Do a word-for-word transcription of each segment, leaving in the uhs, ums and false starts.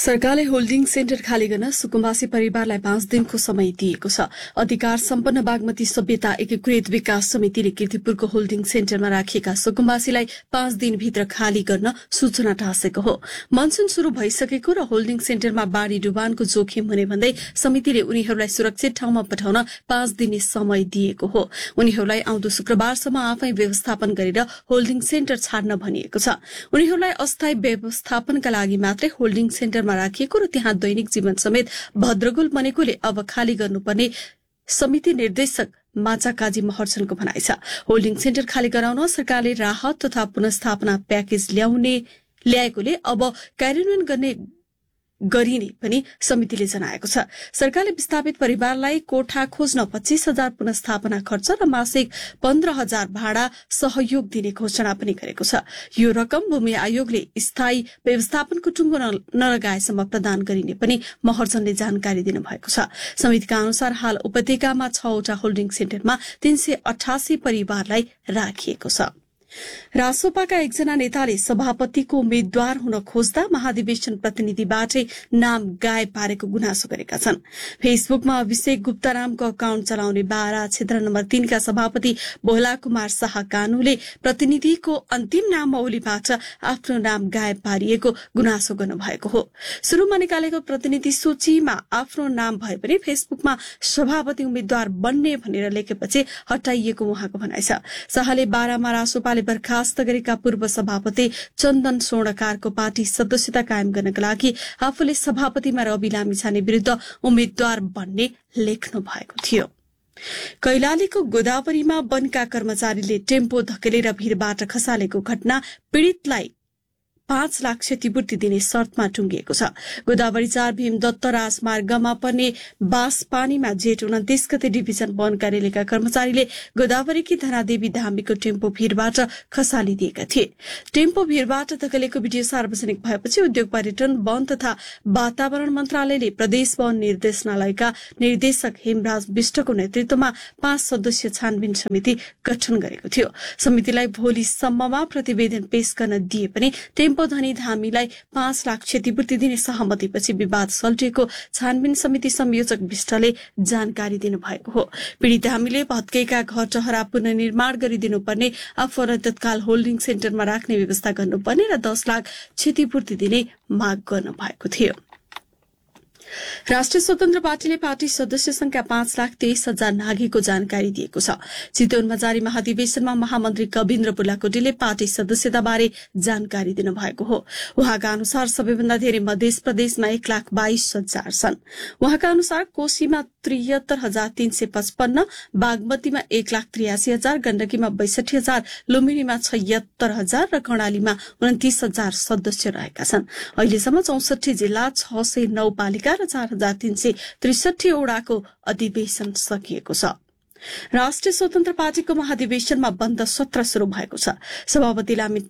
सरकारले holding centre खाली गर्न सुकुम्बासी परिवारलाई पाँच दिनको समय दिएको छ। अधिकार सम्पन्न बागमती सभ्यता एकीकृत विकास समितिले कीर्तिपुरको होल्डिङ सेन्टरमा राखिएका सुकुम्बासीलाई पाँच दिनभित्र खाली गर्न सूचना टाँसेको हो। मनसून शुरू भइसकेको र होल्डिङ सेन्टरमा बाढ़ी डुबानको जोखिम हुने भन्दै समितिले उनीहरूलाई सुरक्षित ठाउँमा पठाउन पाँच दिने समय दिएको हो। उनीहरूलाई आउँदो शुक्रबारसम्म आफै व्यवस्थापन गरेर होल्डिङ सेन्टर छाड्न भनिएको छ। उनीहरूलाई अस्थायी व्यवस्थापनका लागि मात्रै होल्डिङ सेन्टर राखिएको र त्यहाँ दैनिक जीवन समेत भद्रगोल बनेकोले अब खाली गर्नुपर्ने समिति निर्देशक माचा काजी महर्जनको भनाइ छ। होल्डिङ सेन्टर खाली गराउन सरकारले राहत तथा पुनर्स्थापना प्याकेज ल्याउने ल्याएकोले अब कार्यान्वयन गर्ने गरिने पनि समितिले जनाएको छ। सरकारले विस्थापित परिवारलाई कोठा खोज्न पच्चीस हजार पुनर्स्थापना खर्च र मासिक पन्ध्र हजार भाडा सहयोग दिने घोषणा पनि गरेको छ। यो रकम भूमि आयोगले स्थायी व्यवस्थापनको टुङ्गो नलगाएसम्म प्रदान गरिने पनि महर्जनले जानकारी दिनुभएको छ। समितिका अनुसार हाल उपत्यकामा छवटा होल्डिङ सेन्टरमा तीन सय अठासी परिवारलाई राखिएको छ। रासोपाका एकजना नेताले सभापतिको उम्मेद्वार हुन खोज्दा महाधिवेशन प्रतिनिधिबाटै नाम गायब पारेको गुनासो गरेका छन्। फेसबुकमा अभिषेक गुप्ता नामको अकाउन्ट चलाउने बारा क्षेत्र नम्बर तीनका सभापति भोला कुमार शाह कानुले प्रतिनिधिको अन्तिम नामावलीबाट आफ्नो नाम गायब पारिएको गुनासो गर्नुभएको हो। शुरूमा निकालेको प्रतिनिधि सूचीमा आफ्नो नाम भए पनि फेसबुकमा सभापति उम्मेद्वार बन्ने भनेर लेखेपछि हटाइएको उहाँको भनाइ छ। शाहले बारामा रासोपाले बर्खास्त गरेका पूर्व सभापति चन्दन स्वर्णकारको पार्टी सदस्यता कायम गर्नका लागि आफूले सभापतिमा रवि लामिछाने विरूद्ध उम्मेद्वार बन्ने लेख्नु भएको थियो। कैलालीको गोदावरीमा वनका कर्मचारीले टेम्पो धकेलेर भीरबाट खसालेको घटना पीड़ितलाई पाँच लाख क्षतिपूर्ति दिने शर्तमा टुंगिएको छ। गोदावरी चार भीमदत्त राजमार्गमा पर्ने बाँसपानीमा जेठ उन्तिस गते डिभिजन वन कार्यालयका कर्मचारीले गोदावरीकी धनादेवी धामीको टेम्पो भीरबाट खसालिदिएका थिए। टेम्पो भीरबाट धकेलेको भिडियो सार्वजनिक भएपछि उद्योग पर्यटन वन तथा वातावरण मन्त्रालयले प्रदेश वन निर्देशनालयका निर्देशक हेमराज विष्टको नेतृत्वमा पाँच सदस्यीय छानबिन समिति गठन गरेको थियो। समितिलाई भोलिसम्ममा प्रतिवेदन पेश गर्न दिए पनि टेम्पो धनी धामीलाई पाँच लाख क्षतिपूर्ति दिने सहमतिपछि विवाद सल्टिएको छानबिन समिति संयोजक विष्टले जानकारी दिनुभएको हो। पीड़ित धामीले भत्केका घर टहरा पुनर्निर्माण गरिदिनुपर्ने, आफूलाई तत्काल होल्डिङ सेन्टरमा राख्ने व्यवस्था गर्नुपर्ने र दस लाख क्षतिपूर्ति दिने माग गर्नु भएको थियो। राष्ट्रिय स्वतन्त्र पार्टीले पार्टी सदस्य संख्या पाँच लाख तेइस हजार नाघेको जानकारी दिएको छ। चितवनमा जारी महाधिवेशनमा महामन्त्री कविन्द्र बुलाकोटीले पार्टी सदस्यताबारे जानकारी दिनुभएको हो। उहाँका अनुसार सबैभन्दा धेरै मध्य प्रदेशमा एक लाख बाइस हजार छन्। उहाँका अनुसार कोशीमा त्रिहत्तर हजार तीन सय पचपन्न, बागमतीमा एक लाख त्रियासी हजार, गण्डकीमा बैसठी हजार, लुम्बिनीमा छयत्तर हजार र कर्णालीमा उन्तिस हजार सदस्य रहेका छन्। अहिलेसम्म चौसठी जिल्ला, छ सय नौ पालिका र चार हजार तीन सय त्रिसठी ओडाको अधिवेशन सकिएको छ। राष्ट्रिय स्वतन्त्र पार्टीको महाधिवेशनमा बन्द सत्र शुरू भएको छ। सभापति लामी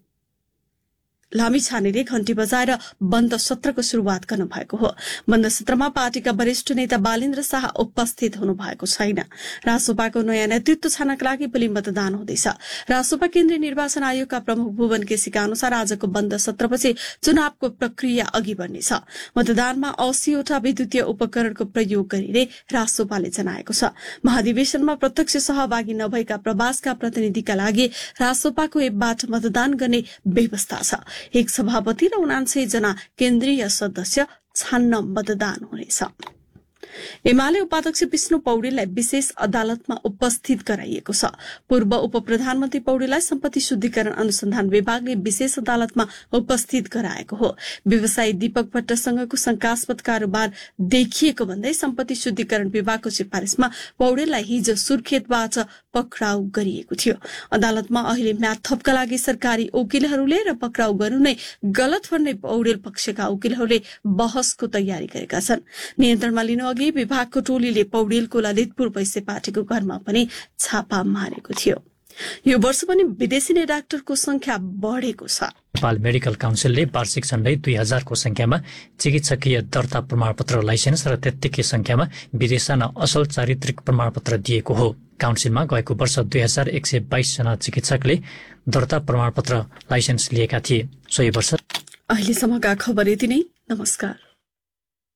लामिछानेले घण्टी बजाएर बन्द सत्रको शुरूआत गर्नु भएको हो। बन्द सत्रमा पार्टीका वरिष्ठ नेता बालेन्द्र शाह उपस्थित हुनु भएको छैन। रासोपाको नयाँ नेतृत्व छान्नका लागि भोलि मतदान हुँदैछ। रासोपा केन्द्रीय निर्वाचन आयोगका प्रमुख भुवन केसीका अनुसार आजको बन्द सत्रपछि चुनावको प्रक्रिया अघि बढ्नेछ। मतदानमा अस्सीवटा विद्युतीय उपकरणको प्रयोग गरिने रासोपाले जनाएको छ। महाधिवेशनमा प्रत्यक्ष सहभागी नभएका प्रवासका प्रतिनिधिका लागि रासोपाको एपबाट मतदान गर्ने व्यवस्था छ। एक सभापति र उनान्सय जना केन्द्रीय सदस्य छान्न मतदान हुनेछ। एमाले उपाध्यक्ष विष्णु पौडेललाई विशेष अदालतमा उपस्थित गराइएको छ। पूर्व उप प्रधानमन्त्री पौडेललाई सम्पत्ति शुद्धिकरण अनुसन्धान विभागले विशेष अदालतमा उपस्थित गराएको हो। व्यवसायी दीपक भट्टसँगको शंकास्पद कारोबार देखिएको भन्दै सम्पत्ति शुद्धिकरण विभागको सिफारिशमा पौडेललाई हिजो सुर्खेतबाट पक्राउ गरिएको थियो। अदालतमा अहिले म्याद थपका लागि सरकारी वकिलहरूले र पक्राउ गर्नु नै गलत भन्ने पौडेल पक्षका वकिलहरूले बहसको तयारी गरेका छन्। नियन्त्रणमा लिनु अघि विभागको टोलीले पौडेलको ललितपुर वैश्य पार्टीको घरमा पनि छापा मारेको थियो। यो वर्ष पनि विदेशी नै डाक्टरको संख्या बढेको छ। नेपाल मेडिकल काउन्सिलले वार्षिक झण्डै दुई हजारको संख्यामा चिकित्सकीय दर्ता प्रमाणपत्र लाइसेन्स र त्यत्तिकै संख्यामा विदेशाना असल चारित्रिक प्रमाणपत्र दिएको हो। काउन्सिलमा गएको वर्ष दुई हजार एक सय बाइस जना चिकित्सकले दर्ता प्रमाणपत्र लाइसेन्स लिएका थिए। सोही वर्ष अहिलेसम्मका खबर यति नै। नमस्कार।